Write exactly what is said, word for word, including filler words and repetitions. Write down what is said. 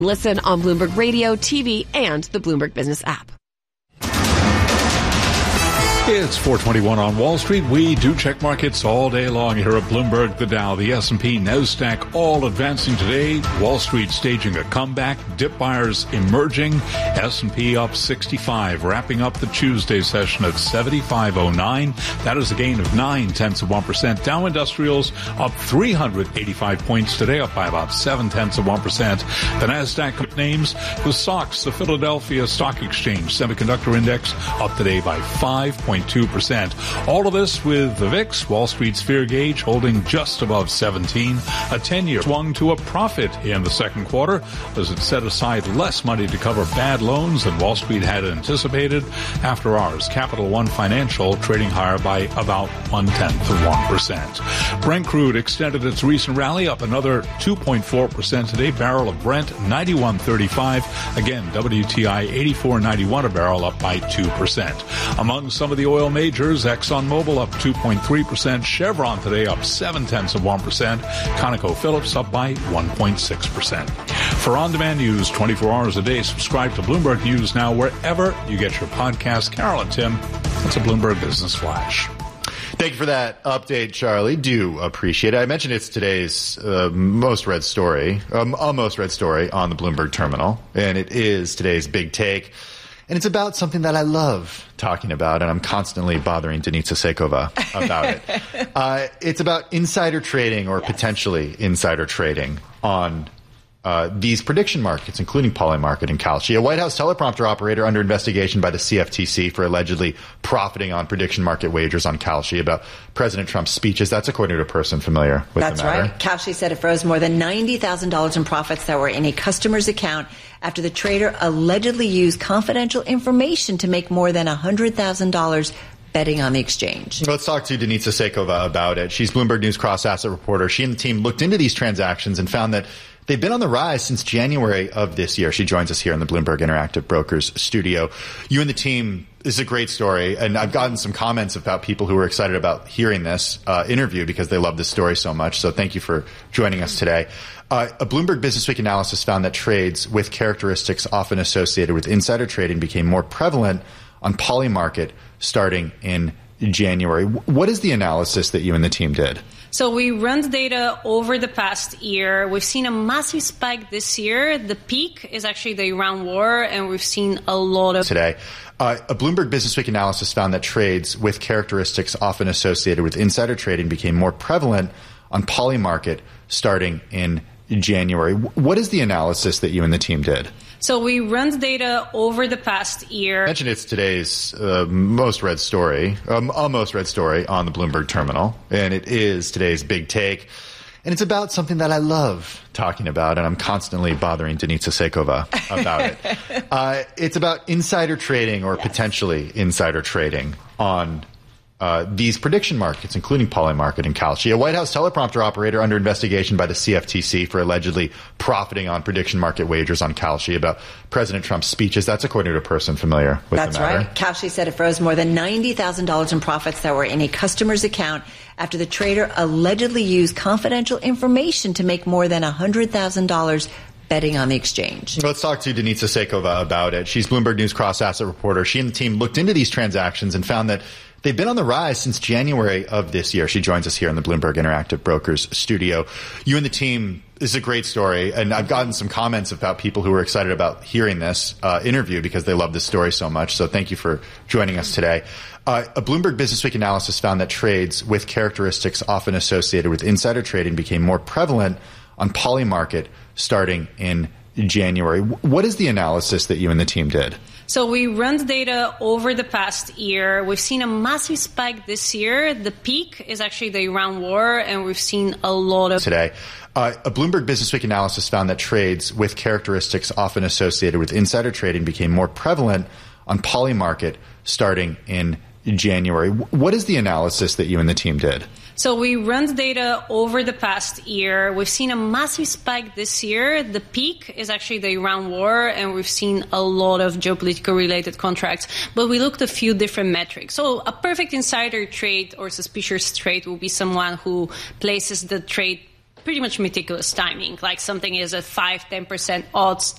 Listen on Bloomberg Radio, T V, and the Bloomberg Business app. It's four twenty-one on Wall Street. We do check markets all day long here at Bloomberg. The Dow, the S and P, NASDAQ, all advancing today. Wall Street staging a comeback. Dip buyers emerging. S and P up sixty-five, wrapping up the Tuesday session at seventy-five oh nine. That is a gain of nine tenths of one percent. Dow Industrials up three hundred eighty-five points today, up by about seven tenths of one percent. The NASDAQ names, the S O X, the Philadelphia Stock Exchange Semiconductor Index, up today by five point two percent. All of this with the V I X, Wall Street's fear gauge, holding just above seventeen. A ten-year swung to a profit in the second quarter as it set aside less money to cover bad loans than Wall Street had anticipated. After hours, Capital One Financial trading higher by about one-tenth of one percent. Brent crude extended its recent rally up another two point four percent today. Barrel of Brent, ninety-one thirty-five. Again, W T I eighty-four ninety-one a barrel, up by two percent. Among some of the oil majors, ExxonMobil up two point three percent. Chevron today up seven tenths of one percent. ConocoPhillips up by one point six percent. For on-demand news twenty-four hours a day, subscribe to Bloomberg News now wherever you get your podcast. Carol and Tim, that's a Bloomberg Business Flash. Thank you for that update, Charlie. Do appreciate it. I mentioned it's today's uh, most read story, um, a most read story on the Bloomberg terminal, and it is today's big take. And it's about something that I love talking about, and I'm constantly bothering Denitsa Sekova about it. Uh, it's about insider trading or yes. potentially insider trading on uh, these prediction markets, including Polymarket and Kalshi. A White House teleprompter operator under investigation by the C F T C for allegedly profiting on prediction market wagers on Kalshi about President Trump's speeches. That's according to a person familiar with That's the matter. That's right. Kalshi said it froze more than ninety thousand dollars in profits that were in a customer's account after the trader allegedly used confidential information to make more than one hundred thousand dollars betting on the exchange. Let's talk to Denitsa Sekova about it. She's Bloomberg News cross-asset reporter. She and the team looked into these transactions and found that they've been on the rise since January of this year. She joins us here in the Bloomberg Interactive Brokers studio. You and the team, this is a great story, and I've gotten some comments about people who are excited about hearing this uh, interview because they love this story so much. So thank you for joining us today. Uh, a Bloomberg Businessweek analysis found that trades with characteristics often associated with insider trading became more prevalent on Polymarket starting in January. What is the analysis that you and the team did? So we run the data over the past year. We've seen a massive spike this year. The peak is actually the Iran war, and we've seen a lot of... Today, uh, a Bloomberg Businessweek analysis found that trades with characteristics often associated with insider trading became more prevalent on Polymarket starting in January. What is the analysis that you and the team did? So we run the data over the past year. I mentioned it's today's uh, most read story, um, a most read story on the Bloomberg terminal, and it is today's big take. And it's about something that I love talking about, and I'm constantly bothering Denitsa Sekova about it. Uh, it's about insider trading or yes. potentially insider trading on Uh, these prediction markets, including Polymarket and Kalshi. A White House teleprompter operator under investigation by the C F T C for allegedly profiting on prediction market wagers on Kalshi about President Trump's speeches. That's according to a person familiar with That's the matter. That's right. Kalshi said it froze more than ninety thousand dollars in profits that were in a customer's account after the trader allegedly used confidential information to make more than one hundred thousand dollars betting on the exchange. Let's talk to Denitsa Sekova about it. She's Bloomberg News cross-asset reporter. She and the team looked into these transactions and found that they've been on the rise since January of this year. She joins us here in the Bloomberg Interactive Brokers studio. You and the team, this is a great story, and I've gotten some comments about people who are excited about hearing this uh, interview because they love this story so much. So thank you for joining us today. Uh, a Bloomberg Businessweek analysis found that trades with characteristics often associated with insider trading became more prevalent on Polymarket starting in January. What is the analysis that you and the team did? So we run the data over the past year. We've seen a massive spike this year. The peak is actually the Iran war, and we've seen a lot of... Today, uh, a Bloomberg Businessweek analysis found that trades with characteristics often associated with insider trading became more prevalent on Polymarket starting in January. What is the analysis that you and the team did? So we run the data over the past year. We've seen a massive spike this year. The peak is actually the Iran war, and we've seen a lot of geopolitical related contracts. But we looked at a few different metrics. So a perfect insider trade or suspicious trade will be someone who places the trade pretty much meticulous timing, like something is at five, ten percent odds